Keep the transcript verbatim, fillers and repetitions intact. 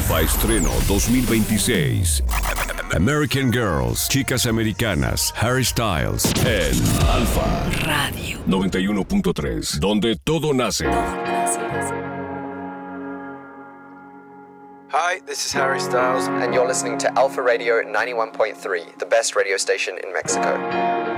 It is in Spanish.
Alfa Estreno dos mil veintiséis. American Girls, Chicas Americanas, Harry Styles en Alfa Radio noventa y uno punto tres, donde todo nace. Hi, this is Harry Styles, and you're listening to Alpha Radio ninety-one point three, the best radio station in Mexico.